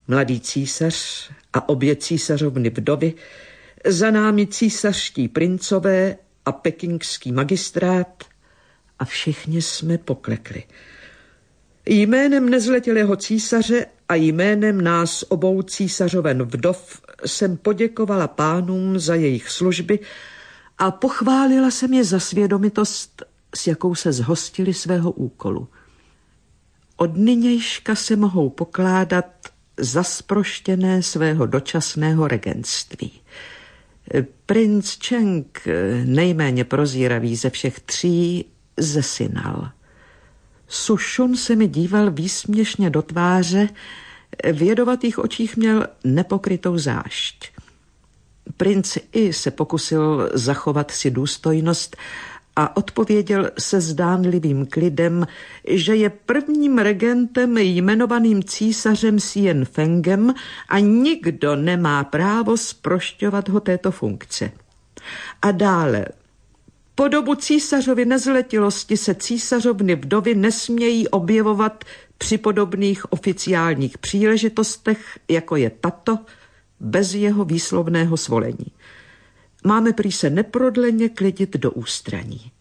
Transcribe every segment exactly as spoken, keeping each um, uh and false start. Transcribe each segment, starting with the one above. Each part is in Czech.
mladý císař a obě císařovny vdovy, za námi císařští princové a pekingský magistrát a všichni jsme poklekli. Jménem nezletilého císaře a jménem nás obou císařoven vdov jsem poděkovala pánům za jejich služby a pochválila jsem je za svědomitost, s jakou se zhostili svého úkolu. Od nynějška se mohou pokládat za zproštěné svého dočasného regentství. Princ Cheng, nejméně prozíravý ze všech tří, zesynal. Su Šun se mi díval výsměšně do tváře, v jedovatých očích měl nepokrytou zášť. Princ I se pokusil zachovat si důstojnost a odpověděl se zdánlivým klidem, že je prvním regentem jmenovaným císařem Sien Fengem a nikdo nemá právo zprošťovat ho této funkce. A dále, po dobu císařovy nezletilosti se císařovny vdovy nesmějí objevovat při podobných oficiálních příležitostech, jako je tato, bez jeho výslovného svolení. Máme prý se neprodleně klidit do ústraní.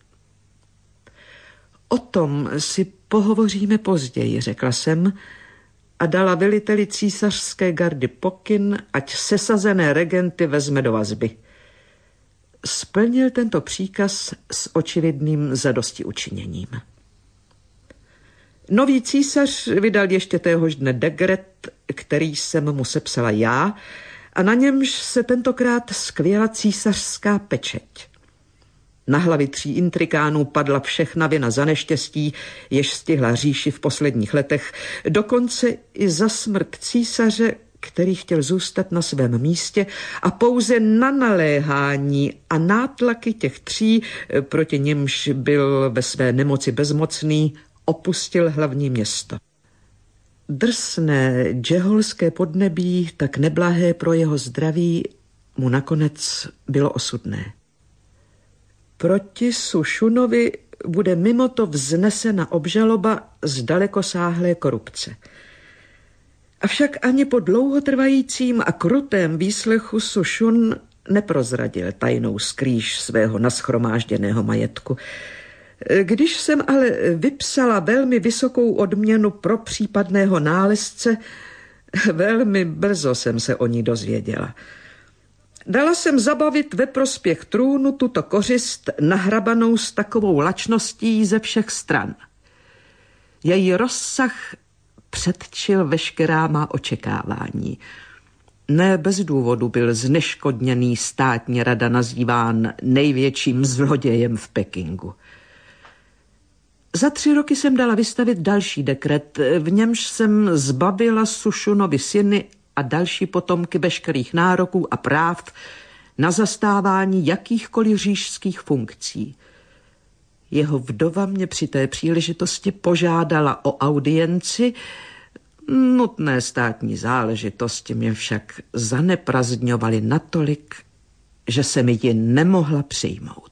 O tom si pohovoříme později, řekla jsem a dala veliteli císařské gardy pokyn, ať sesazené regenty vezme do vazby. Splnil tento příkaz s očividným zadostiučiněním. Nový císař vydal ještě téhož dne dekret, který jsem mu sepsala já, a na němž se tentokrát skvěla císařská pečeť. Na hlavy tří intrikánů padla všechna vina za neštěstí, jež stihla říši v posledních letech, dokonce i za smrt císaře, který chtěl zůstat na svém místě a pouze na naléhání a nátlaky těch tří, proti nimž byl ve své nemoci bezmocný, opustil hlavní město. Drsné džeholské podnebí, tak neblahé pro jeho zdraví, mu nakonec bylo osudné. Proti Su Šunovi bude mimo to vznesena obžaloba z dalekosáhlé korupce. Avšak ani po dlouhotrvajícím a krutém výslechu Su Šun neprozradil tajnou skrýž svého nashromážděného majetku. Když jsem ale vypsala velmi vysokou odměnu pro případného nálezce, velmi brzo jsem se o ní dozvěděla. Dala jsem zabavit ve prospěch trůnu tuto kořist nahrabanou s takovou lačností ze všech stran. Její rozsah předčil veškerá má očekávání. Ne bez důvodu byl zneškodněný státní rada nazýván největším zlodějem v Pekingu. Za tři roky jsem dala vystavit další dekret, v němž jsem zbavila Su Šunovi syny a další potomky veškerých nároků a práv na zastávání jakýchkoliv říšských funkcí. Jeho vdova mě při té příležitosti požádala o audienci, nutné státní záležitosti mě však zaneprazdňovaly natolik, že se mi ji nemohla přijmout.